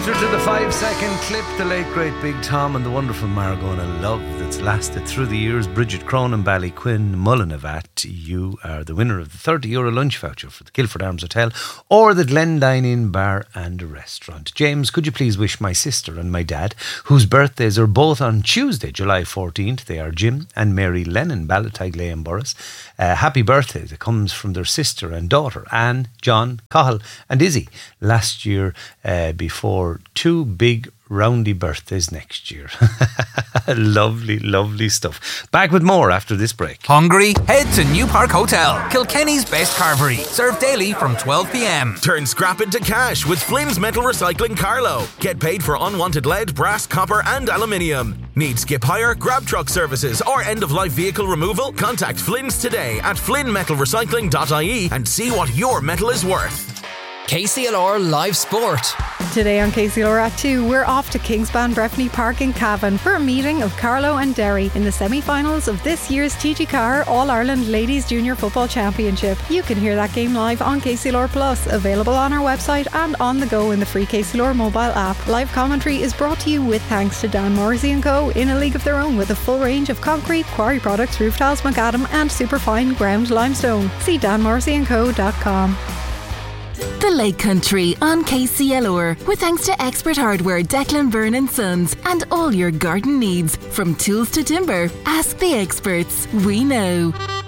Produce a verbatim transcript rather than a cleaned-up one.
Enter to the five-second clip, the late, great Big Tom and the wonderful Margona Love that's lasted through the years. Bridget Cronin, Ballyquin, Mullinavat. You are the winner of the thirty euro lunch voucher for the Guildford Arms Hotel or the Glendine Inn Bar and Restaurant. James, could you please wish my sister and my dad, whose birthdays are both on Tuesday, July fourteenth, they are Jim and Mary Lennon, Ballytyglee and Borris, uh, happy birthday that comes from their sister and daughter, Anne, John, Cahill and Izzy, last year uh, before two big roundy birthdays next year. Lovely, lovely stuff. Back with more after this break. Hungry? Head to New Park Hotel, Kilkenny's best carvery. Served daily from twelve p.m. Turn scrap into cash with Flynn's Metal Recycling Carlow. Get paid for unwanted lead, brass, copper and aluminium. Need skip hire, grab truck services or end-of-life vehicle removal? Contact Flynn's today at flynn metal recycling dot I E and see what your metal is worth. K C L R Live Sport. Today on K C L R at two, we're off to Kingspan Breffni Park in Cavan for a meeting of Carlow and Derry in the semi-finals of this year's T G Carr All-Ireland Ladies Junior Football Championship. You can hear that game live on K C L R Plus, available on our website and on the go in the free K C L R mobile app. Live commentary is brought to you with thanks to Dan Morrissey and Co. in a league of their own with a full range of concrete, quarry products, roof tiles, macadam and superfine ground limestone. See dan morrissey and co dot com. The Lake Country on K C L R with thanks to Expert Hardware, Declan Byrne and Sons, and all your garden needs. From tools to timber, ask the experts. We know.